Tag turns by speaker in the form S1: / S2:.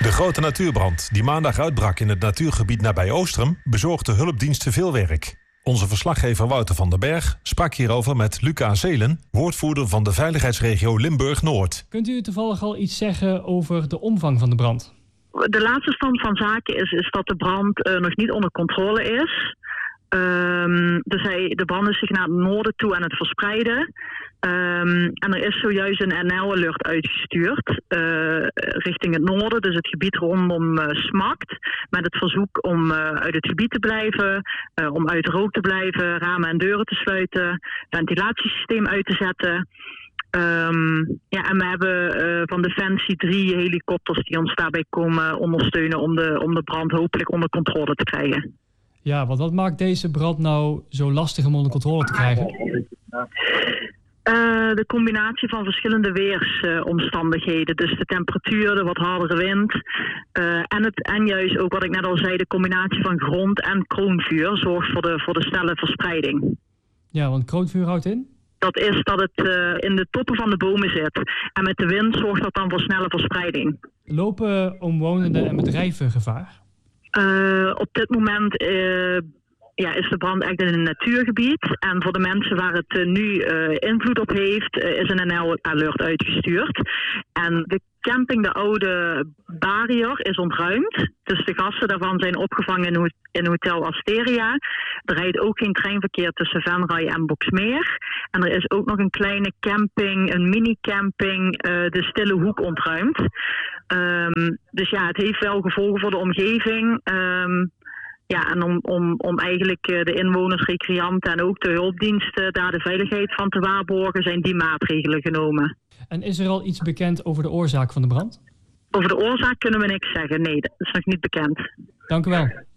S1: De grote natuurbrand die maandag uitbrak in het natuurgebied nabij Oostrum bezorgde hulpdiensten veel werk. Onze verslaggever Wouter van den Berg sprak hierover met Luca Zelen, woordvoerder van de veiligheidsregio Limburg-Noord.
S2: Kunt u toevallig al iets zeggen over de omvang van de brand?
S3: De laatste stand van zaken is dat de brand nog niet onder controle is. Dus de brand is zich naar het noorden toe aan het verspreiden. En er is zojuist een NL-alert uitgestuurd richting het noorden, dus het gebied rondom Smakt. Met het verzoek om uit het gebied te blijven, om uit de rook te blijven, ramen en deuren te sluiten, ventilatiesysteem uit te zetten. En we hebben van Defensie 3 helikopters die ons daarbij komen ondersteunen om de brand hopelijk onder controle te krijgen.
S2: Ja, want wat maakt deze brand nou zo lastig om onder controle te krijgen?
S3: De combinatie van verschillende weersomstandigheden. Dus de temperatuur, de wat hardere wind. En juist ook wat ik net al zei, de combinatie van grond- en kroonvuur zorgt voor de snelle verspreiding.
S2: Ja, want kroonvuur houdt in?
S3: Dat is dat het in de toppen van de bomen zit. En met de wind zorgt dat dan voor snelle verspreiding.
S2: Lopen omwonenden en bedrijven gevaar?
S3: Op dit moment is de brand echt in een natuurgebied. En voor de mensen waar het nu invloed op heeft, is een NL-alert uitgestuurd. En de camping De Oude Barrier is ontruimd. Dus de gasten daarvan zijn opgevangen in Hotel Asteria. Er rijdt ook geen treinverkeer tussen Venray en Boxmeer. En er is ook nog een kleine camping, een mini-camping, de Stille Hoek ontruimd. Dus ja, het heeft wel gevolgen voor de omgeving. En om eigenlijk de inwoners, recreanten en ook de hulpdiensten daar de veiligheid van te waarborgen, zijn die maatregelen genomen.
S2: En is er al iets bekend over de oorzaak van de brand?
S3: Over de oorzaak kunnen we niks zeggen. Nee, dat is nog niet bekend.
S2: Dank u wel.